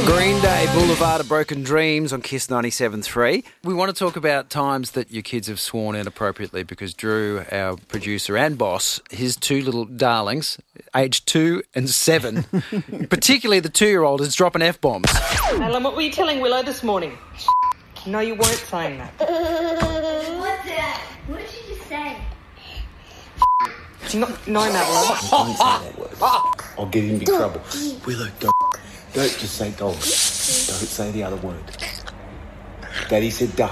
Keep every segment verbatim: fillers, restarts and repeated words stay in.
Green Day, Boulevard of Broken Dreams on Kiss ninety-seven point three. We want to talk about times that your kids have sworn inappropriately because Drew, our producer and boss, his two little darlings, aged two and seven, particularly the two-year-old, is dropping F-bombs. Alan, what were you telling Willow this morning? No, you weren't saying that. What's that? What did you just say? No, no, Madeline. Don't say that word. I'll get in big trouble. Willow, don't, don't just say dog. Don't say the other word. Daddy said duck.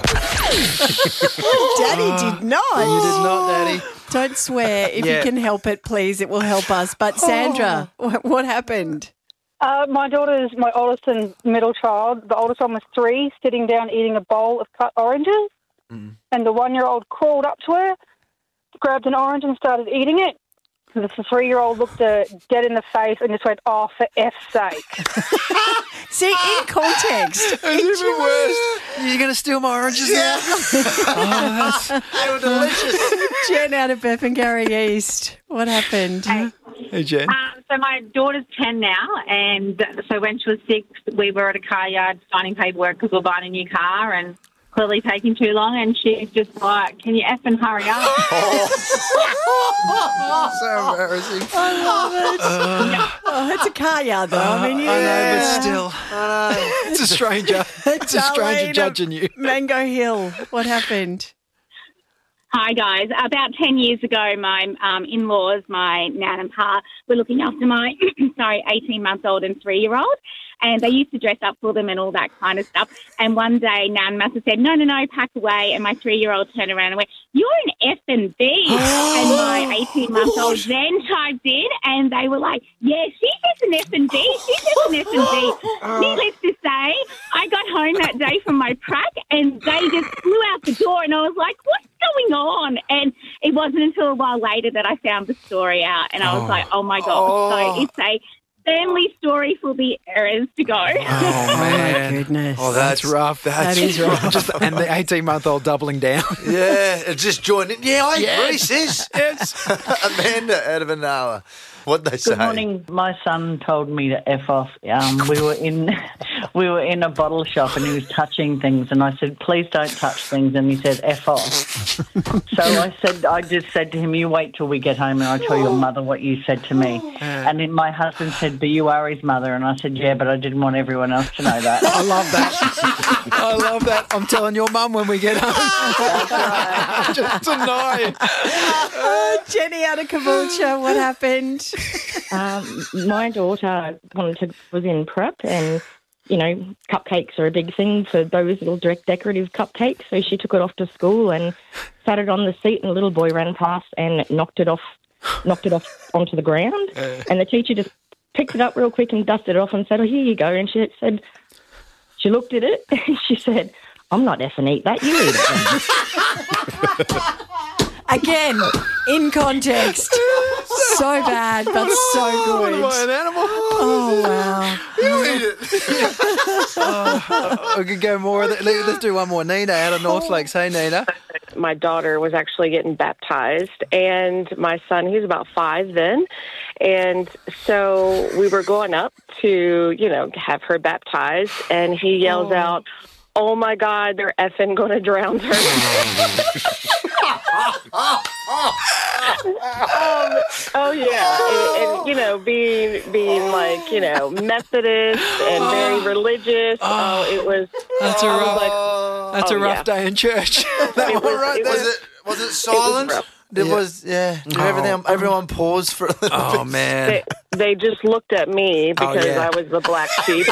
Daddy did not. You did not, Daddy. Don't swear. If Yeah. you can help it, please, it will help us. But Sandra, what, what happened? Uh, my daughter's my oldest and middle child. The oldest one was three, sitting down eating a bowl of cut oranges. Mm. And the one-year-old crawled up to her, grabbed an orange and started eating it. The three-year-old looked her dead in the face and just went, oh, for F's sake. See, in context. It's even worse. You're going to steal my oranges now? Oh, that's... They were delicious. Jen out of Bethangary East. What happened? Hey, Hey, Jen. Um, so my daughter's ten now, and so when she was six, we were at a car yard signing paperwork because we we're buying a new car and clearly taking too long, and she's just like, can you effing hurry up? Oh. So embarrassing. I love it. Uh, oh, it's a car yard, though. I mean, yeah. I know, but still. I know. It's a stranger. It's a stranger Darlene judging you. Mango Hill. What happened? Hi, guys. About ten years ago, my um, in-laws, my nan and pa, were looking after my, sorry, eighteen-month-old and three-year-old. And they used to dress up for them and all that kind of stuff. And one day, Nan must have said, no, no, no, pack away. And my three-year-old turned around and went, you're an F and B. And my eighteen-month-old then chimed in, and they were like, yeah, she's just an F and B. She's just an F and B. Needless to say, I got home that day from my prac, and they just flew out the door. And I was like, what's going on? And it wasn't until a while later that I found the story out. And I was Oh. like, oh, my God. Oh. So it's a family story for the errors to go. Oh, man. my goodness. Oh, that's rough. That's That is rough. Just, and the eighteen-month-old doubling down. Yeah, it just joined in. Yeah, I Yeah. agree, sis. Yes. Amanda out of Anala. What'd they say? Good morning. My son told me to F off. Um, we were in we were in a bottle shop and he was touching things and I said, please don't touch things, and he said, F off. So I said, I just said to him, you wait till we get home and I'll tell your mother what you said to me. And then my husband said, but you are his mother. And I said, yeah, but I didn't want everyone else to know that. I love that. I love that. I'm telling your mum when we get home. Just tonight. Oh, Jenny out of Caboolture. What happened? Um, my daughter wanted to, was in prep, and you know, cupcakes are a big thing for those little direct decorative cupcakes. So she took it off to school and sat it on the seat, and a little boy ran past and knocked it off, knocked it off onto the ground. Uh. And the teacher just picked it up real quick and dusted it off and said, "Oh, here you go." And she said, she looked at it and she said, "I'm not effing eat that. You eat it." Again, in context. So bad, but so good. Am I an animal? Oh, wow. You eat it. Oh, we could go more. Let's do one more. Nina out of North Lakes. Hey, Nina. My daughter was actually getting baptized, and my son, he was about five then. And so we were going up to, you know, have her baptized, and he yells oh. out, "Oh, my God, they're effing going to drown her." um, oh yeah, and, and you know, being being like you know Methodist and very religious. Oh, it was. That's oh, a rough. Like, that's oh, a rough yeah. day in church. That it one was, right it there. Was it, was it silent? It was It Yeah. was, yeah. Did Oh. everything, everyone paused for a little Oh, bit. man. They, they just looked at me because Oh, yeah. I was the black sheep.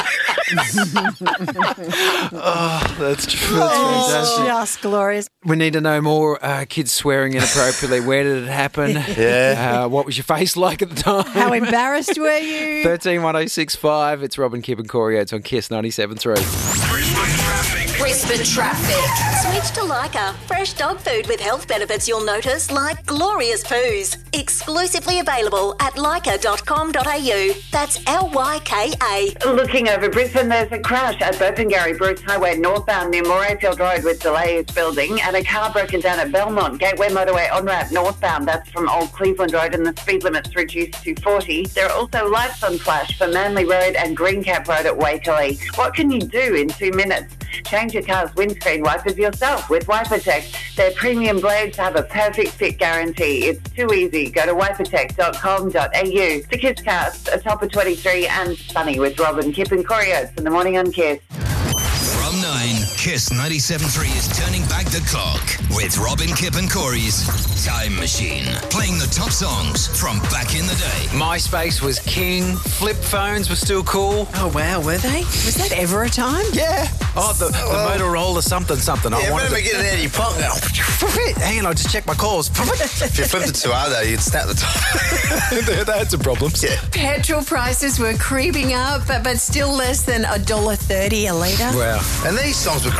Oh, that's true. That's Oh, fantastic. just glorious. We need to know more. Uh, kids swearing inappropriately. Where did it happen? Yeah. Uh, what was your face like at the time? How embarrassed were you? thirteen one oh six five. It's Robin, Kip and Corey. It's on Kiss ninety-seven point three. Brisbane traffic. Brisbane traffic. Switch to Lyca. Fresh dog food with health benefits you'll notice, like glorious poos. Exclusively available at lyca dot com dot a u. That's L Y K A. Looking over Brisbane, there's a crash at Burpengary Bruce Highway northbound near Morayfield Road with delays building, and a car broken down at Belmont Gateway Motorway on-ramp northbound. That's from Old Cleveland Road, and the speed limit's reduced to forty. There are also lights on flash for Manly Road and Greencap Road at Wakeley. What can you do in two minutes? Change your car's windscreen wipers yourself with WiperTech. Their premium blades have a perfect fit guarantee. It's too easy. Go to wiper tech dot com dot a u. The Kiss Cast, a top of twenty-three and Sunny with Robin, Kip and Corey Oates in the morning on Kiss. From nine, Kiss ninety-seven point three is turning back the clock with Robin, Kip and Corey's Time Machine, playing the top songs from back in the day. MySpace was king. Flip phones were still cool. Oh, wow, were they? Was that ever a time? Yeah. Oh, the, the Motorola something something. Yeah, I wanted remember to getting it out of your pocket. Hang on, I'll just check my calls. If you flipped it too hard, though, you'd snap the top. they, they had some problems. Yeah. Petrol prices were creeping up, but, but still less than one dollar thirty a litre. Wow. And these songs were